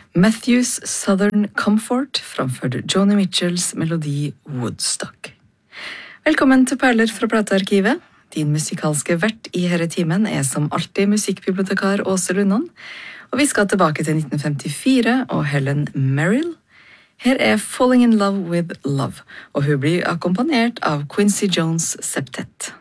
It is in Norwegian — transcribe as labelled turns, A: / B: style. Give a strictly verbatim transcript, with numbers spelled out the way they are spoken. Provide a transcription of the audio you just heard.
A: Matthews Southern Comfort framførte Joni Mitchells melodi Woodstock. Velkommen til Perler fra platearkivet. Din musikalske vert i herre timen er som alltid musikkbibliotekar Åse Lundan, og vi skal tilbake til nitten femtifire og Helen Merrill. Her er Falling in Love with Love, og hun blir akkompagnert av Quincy Jones Septet.